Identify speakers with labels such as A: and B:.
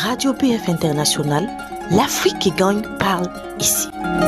A: Radio BF International, l'Afrique qui gagne parle ici.